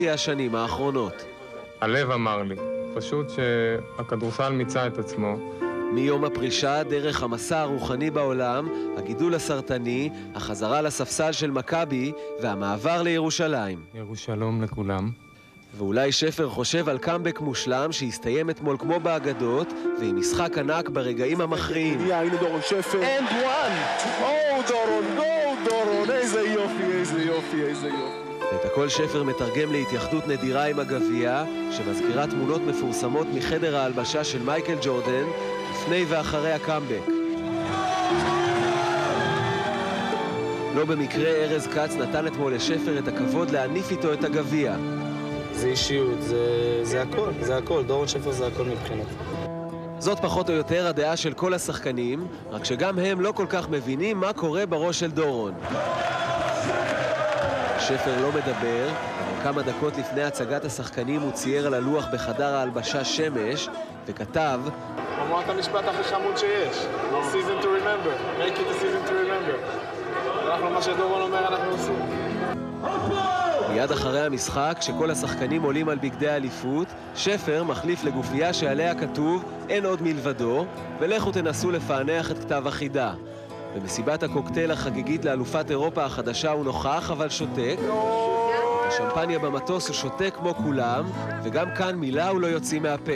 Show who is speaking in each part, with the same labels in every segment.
Speaker 1: השנים האחרונות.
Speaker 2: הלב אמר לי, פשוט שהכדורסל מיצה את עצמו.
Speaker 1: מיום הפרישה, דרך המסע הרוחני בעולם, הגידול הסרטני, החזרה לספסל של מכבי והמעבר לירושלים.
Speaker 2: ירושלום לכולם.
Speaker 1: ואולי שפר חושב על קאמבק מושלם שהסתיים אתמול כמו באגדות ועם משחק ענק ברגעים המכריעים.
Speaker 3: הנה דורון שפר. And one! דורון, דורון, איזה יופי, איזה יופי, איזה יופי.
Speaker 1: את הכל שפר מתרגם להתייחדות נדירה עם הגביע, שמזכירה תמונות מפורסמות מחדר ההלבשה של מייקל ג'ורדן, לפני ואחרי הקאמבק. לא במקרה ארז קץ נתן אתמול לשפר את הכבוד להניף איתו את הגביע.
Speaker 4: זה אישיות, זה הכל, דורון שפר זה הכל מבחינת.
Speaker 1: זאת פחות או יותר הדעה של כל השחקנים, רק שגם הם לא כל כך מבינים מה קורה בראש של דורון. שפר לא מדבר, אבל כמה דקות לפני הצגת השחקנים הוא צייר על הלוח בחדר ההלבשה שמש, וכתב:
Speaker 5: אמרת המשפט הכי חמוד שיש, season to remember, make it a season to remember. אנחנו מה שדורון אומר אנחנו עושים.
Speaker 1: מיד אחרי המשחק, כשכל השחקנים עולים על בגדי האליפות, שפר מחליף לגופייה שעליה כתוב אין עוד מלבדו, ולכו תנסו לפענח את כתב החידה. במסיבת הקוקטייל החגיגית לאלופת אירופה החדשה הוא נוכח אבל שותק. השמפניה במטוס הוא שותק כמו כולם, וגם כאן מילה הוא לא יוציא מהפה.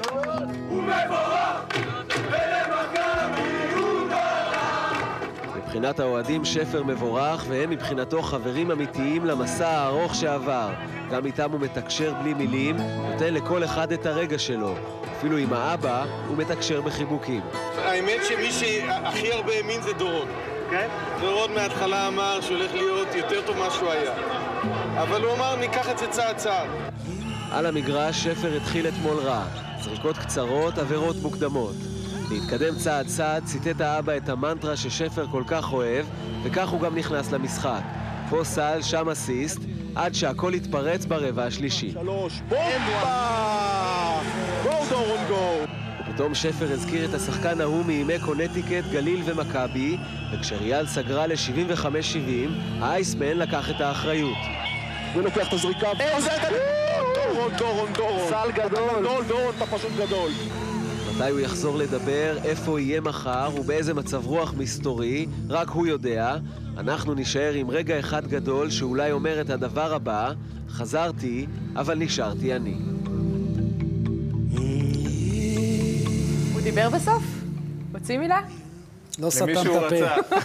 Speaker 1: מבחינת האוהדים שפר מבורך, והם מבחינתו חברים אמיתיים למסע הארוך שעבר. גם איתם הוא מתקשר בלי מילים, נותן לכל אחד את הרגע שלו. אפילו עם האבא הוא מתקשר בחיבוקים.
Speaker 5: האמת שמי שהכי הרבה האמין זה דורון. כן? דורון מההתחלה אמר שהולך להיות יותר טוב מה שהוא היה. אבל הוא אמר ניקח את זה צעד צעד.
Speaker 1: על המגרש שפר התחיל אתמול רע. זריקות קצרות, עבירות מוקדמות. להתקדם צעד צעד, ציטט האבא את המנטרה ששפר כל כך אוהב, וכך הוא גם נכנס למשחק. פה סל, שם אסיסט, עד שהכל התפרץ ברבע השלישי.
Speaker 3: 3, בומבה! גו דורון גו!
Speaker 1: ופתאום שפר הזכיר את השחקן ההוא מימי קונטיקט, גליל ומכבי, וכשריאל סגרה ל-75-70, האייסמן לקח את האחריות.
Speaker 3: ולוקח את הזריקה. דורון.
Speaker 4: סל גדול.
Speaker 3: דורון, אתה פשוט גדול.
Speaker 1: מתי הוא יחזור לדבר, איפה יהיה מחר ובאיזה מצב רוח מסתורי, רק הוא יודע. אנחנו נשאר עם רגע אחד גדול שאולי אומר את הדבר הבא: חזרתי, אבל נשארתי אני.
Speaker 6: הוא דיבר בסוף? הוציא מילה?
Speaker 7: לא סתם את הפה.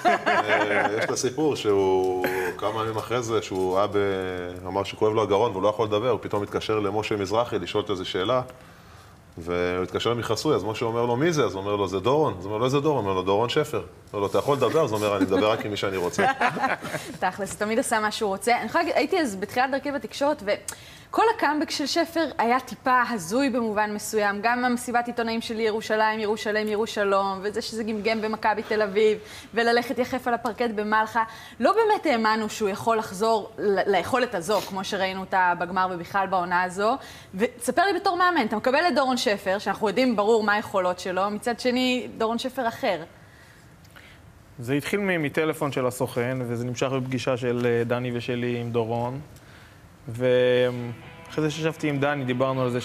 Speaker 8: יש את הסיפור שהוא כמה ימים אחרי זה, שהוא אמר שכואב לו הגרון והוא לא יכול לדבר, הוא פתאום מתקשר למשה מזרחי לשאול את איזו שאלה, והוא התקשר מחסוי, אז משה אומר לו מי זה? אז הוא אומר לו זה דורון. אז הוא אומר לו איזה דורון? הוא אומר לו דורון שפר. אומר לו אתה יכול לדבר? אז הוא אומר אני מדבר רק עם מי שאני רוצה.
Speaker 6: תכלס, תמיד עשה מה שהוא רוצה. אני יכולה להגיד, הייתי אז בתחילת דרכי בתקשורת, וכל הקאמבק של שפר היה טיפה הזוי במובן מסוים. גם המסיבת עיתונאים שלי ירושלום, וזה שזה גמגם במכבי תל אביב, וללכת יחף על הפרקט במלחה. לא באמת האמנו שהוא יכול לחזור ליכולת הזו, כמו שראינו אותה בגמר ובכלל בעונה הזו. ותספר לי בתור מאמן, אתה מקבל את דורון שפר, שאנחנו יודעים ברור מה היכולות שלו, מצד שני דורון שפר אחר.
Speaker 9: זה התחיל מטלפון של הסוכן, וזה נמשך בפגישה של דני ושלי עם דורון. ואחרי זה ששבתי עם דני, דיברנו על זה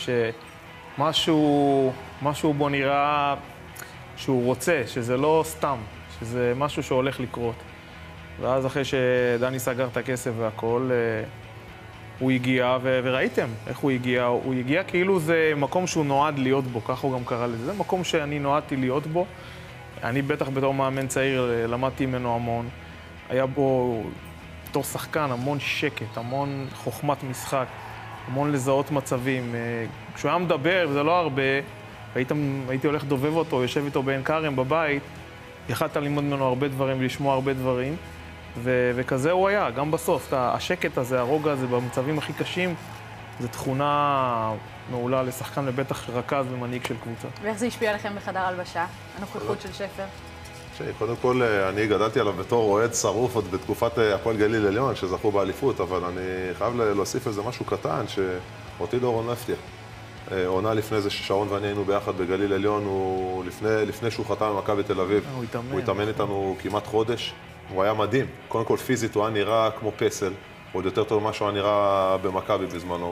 Speaker 9: שמשהו בו נראה שהוא רוצה, שזה לא סתם, שזה משהו שהולך לקרות. ואז אחרי שדני סגר את הכסף והכל, הוא הגיע, וראיתם איך הוא הגיע. הוא הגיע כאילו זה מקום שהוא נועד להיות בו, ככה הוא גם קרא לזה. זה מקום שאני נועדתי להיות בו. אני בטח בתור מאמן צעיר למדתי ממנו המון. היה בו בתור שחקן המון שקט, המון חוכמת משחק, המון לזהות מצבים. כשהוא היה מדבר, וזה לא הרבה, הייתי הולך דובב אותו, יושב איתו בעין כרם בבית, יכלת ללמוד ממנו הרבה דברים ולשמוע הרבה דברים, וכזה הוא היה, גם בסוף. השקט הזה, הרוגע הזה במצבים הכי קשים, זו תכונה מעולה לשחקן ובטח רכז ומנהיג של קבוצה. ואיך
Speaker 6: זה השפיע עליכם בחדר הלבשה, הנוכחות של שפר?
Speaker 8: קודם כל, אני גדלתי עליו בתור אוהד שרוף עוד בתקופת הפועל גליל עליון, שזכו באליפות, אבל אני חייב להוסיף איזה משהו קטן, שאותי דורון הפתיע. עונה לפני זה ששרון ואני היינו ביחד בגליל עליון, לפני שהוא חתם במכבי תל אביב, הוא התאמן איתנו כמעט חודש, הוא היה מדהים. קודם כל פיזית הוא היה נראה כמו פסל, עוד יותר טוב ממה שהוא היה נראה במכבי בזמנו.